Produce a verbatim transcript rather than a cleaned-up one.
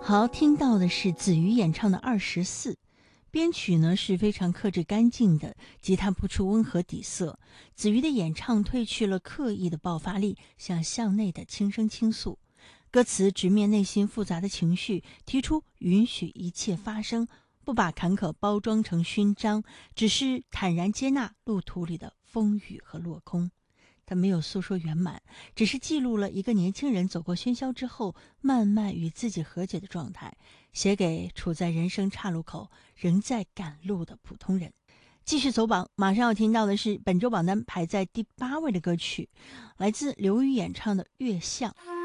好，听到的是子瑜演唱的《二十四》，编曲呢是非常克制干净的，吉他铺出温和底色。子瑜的演唱褪去了刻意的爆发力，像向内的轻声倾诉。歌词直面内心复杂的情绪，提出允许一切发生，不把坎坷包装成勋章，只是坦然接纳路途里的风雨和落空。他没有诉说圆满，只是记录了一个年轻人走过喧嚣之后，慢慢与自己和解的状态，写给处在人生岔路口仍在赶路的普通人。继续走榜，马上要听到的是本周榜单排在第八位的歌曲，来自刘宇演唱的《月相》。